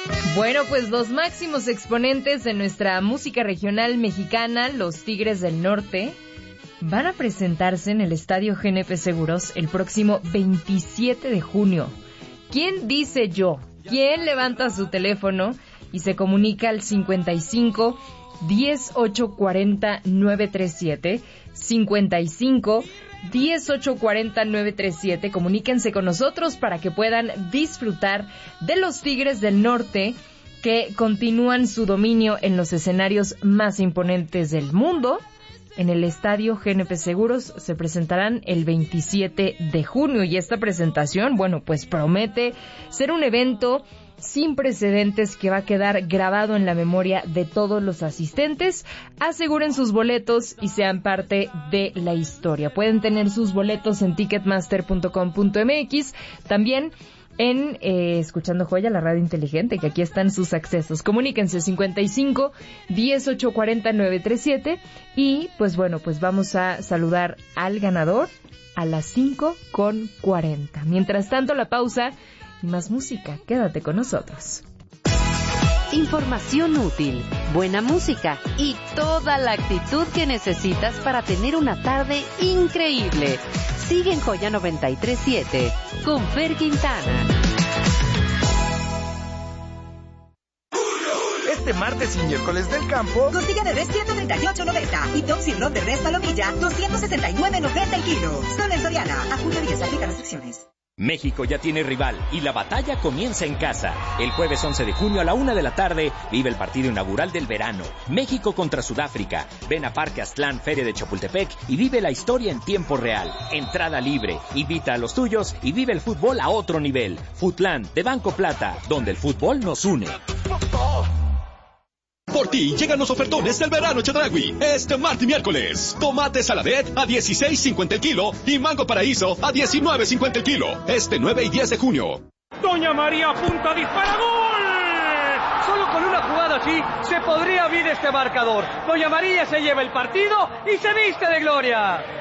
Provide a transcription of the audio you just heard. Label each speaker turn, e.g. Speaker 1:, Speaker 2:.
Speaker 1: Bueno, pues los máximos exponentes de nuestra música regional mexicana, los Tigres del Norte, van a presentarse en el Estadio GNP Seguros el próximo 27 de junio. ¿Quién dice yo? ¿Quién levanta su teléfono y se comunica al 55 1840 937? 55 1840 937. Comuníquense con nosotros para que puedan disfrutar de los Tigres del Norte, que continúan su dominio en los escenarios más imponentes del mundo. En el Estadio GNP Seguros se presentarán el 27 de junio y esta presentación, bueno, pues promete ser un evento sin precedentes que va a quedar grabado en la memoria de todos los asistentes. Aseguren sus boletos y sean parte de la historia. Pueden tener sus boletos en ticketmaster.com.mx, también en Escuchando Joya, la radio inteligente, que aquí están sus accesos. Comuníquense 55 1840 937 y pues bueno, pues vamos a saludar al ganador a las 5:40. Mientras tanto, la pausa y más música. Quédate con nosotros.
Speaker 2: Información útil, buena música y toda la actitud que necesitas para tener una tarde increíble. Sigue en Joya 93.7 con Fer Quintana.
Speaker 3: Este martes y miércoles del campo,
Speaker 4: costilla de res 138.90 y Tom Sirloin de res palomilla 269.90 el kilo. Solo en Soriana. A junio 10 aplica restricciones.
Speaker 5: México ya tiene rival y la batalla comienza en casa. El jueves 11 de junio a la 1 de la tarde vive el partido inaugural del verano. México contra Sudáfrica. Ven a Parque Aztlán, Feria de Chapultepec y vive la historia en tiempo real. Entrada libre. Invita a los tuyos y vive el fútbol a otro nivel. Futlan de Banco Plata, donde el fútbol nos une.
Speaker 6: Por ti llegan los ofertones del verano Chedraui. Este martes y miércoles. Tomate Saladet a 16.50 el kilo y mango paraíso a 19.50 el kilo. Este 9 y 10 de junio.
Speaker 7: Doña María apunta, dispara, ¡gol! Solo con una jugada así se podría abrir este marcador. Doña María se lleva el partido y se viste de gloria.